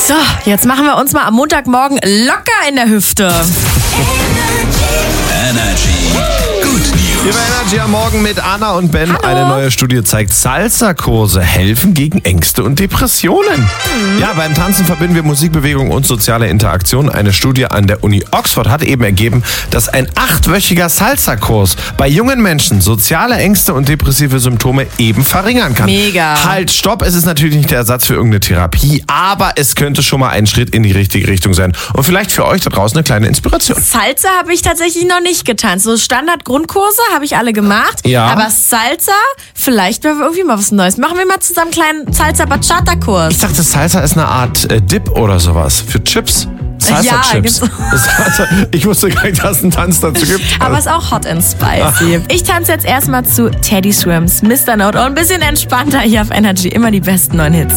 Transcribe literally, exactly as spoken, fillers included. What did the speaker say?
So, jetzt machen wir uns mal am Montagmorgen locker in der Hüfte. Energy. Good News. Hier bei Energy am Morgen mit Anna und Ben. Hallo. Eine neue Studie zeigt, Salsa-Kurse helfen gegen Ängste und Depressionen. Mhm. Ja, beim Tanzen verbinden wir Musikbewegung und soziale Interaktion. Eine Studie an der Uni Oxford hat eben ergeben, dass ein achtwöchiger Salsa-Kurs bei jungen Menschen soziale Ängste und depressive Symptome eben verringern kann. Mega. Halt, stopp, es ist natürlich nicht der Ersatz für irgendeine Therapie, aber es könnte schon mal ein Schritt in die richtige Richtung sein. Und vielleicht für euch da draußen eine kleine Inspiration. Salsa habe ich tatsächlich noch nicht getanzt. So Standard-Grundkurse habe ich alle gemacht. Ja. Aber Salsa, vielleicht wäre irgendwie mal was Neues. Machen wir mal zusammen einen kleinen Salsa-Bachata-Kurs. Ich dachte, Salsa ist eine Art äh, Dip oder sowas für Chips. Salsa-Chips. Ja, Ich wusste gar nicht, dass es einen Tanz dazu gibt. Aber ist auch hot and spicy. Ich tanze jetzt erstmal zu Teddy Swims, Mister Note und ein bisschen entspannter hier auf Energy. Immer die besten neuen Hits.